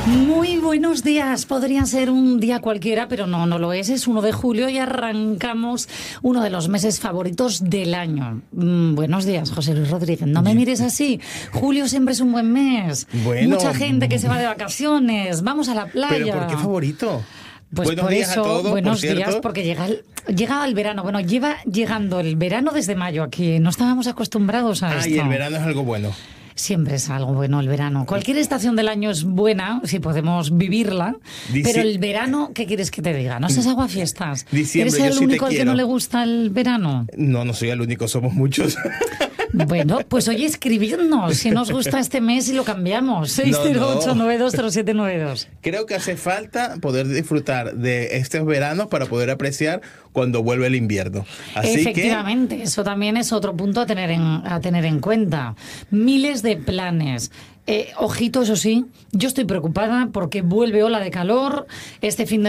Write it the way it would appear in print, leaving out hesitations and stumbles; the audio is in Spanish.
Muy buenos días. Podría ser un día cualquiera, pero no lo es. Es 1 de julio y arrancamos uno de los meses favoritos del año. Buenos días, José Luis Rodríguez. No me mires así. Julio siempre es un buen mes. Bueno, mucha gente que se va de vacaciones. Vamos a la playa. ¿Pero por qué favorito? Pues buenos por días eso, a todos, buenos por días, cierto. porque llega el verano. Bueno, lleva llegando el verano desde mayo aquí. No estábamos acostumbrados a esto. Y el verano es algo bueno. Siempre es algo bueno el verano. Cualquier estación del año es buena, si podemos vivirla, pero el verano, ¿qué quieres que te diga? No seas aguafiestas. Diciembre, ¿Eres yo el sí te único al que quiero. no le gusta el verano? No soy el único, somos muchos. Bueno, pues oye, escribidnos si nos gusta este mes y lo cambiamos. 608-920792. Creo que hace falta poder disfrutar de estos veranos para poder apreciar cuando vuelve el invierno. Así Efectivamente, eso también es otro punto a tener en cuenta. Miles de planes. Ojito, eso sí, yo estoy preocupada porque vuelve ola de calor. Este fin de